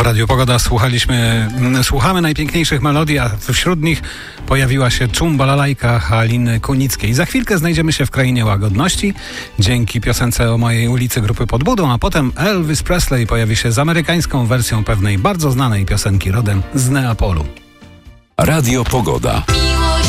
Radiu Pogoda słuchamy najpiękniejszych melodii, a wśród nich pojawiła się Czumbalalajka Haliny Kunickiej. Za chwilkę znajdziemy się w krainie łagodności dzięki piosence o mojej ulicy grupy Pod Budą, a potem Elvis Presley pojawi się z amerykańską wersją pewnej bardzo znanej piosenki rodem z Neapolu. Radio Pogoda.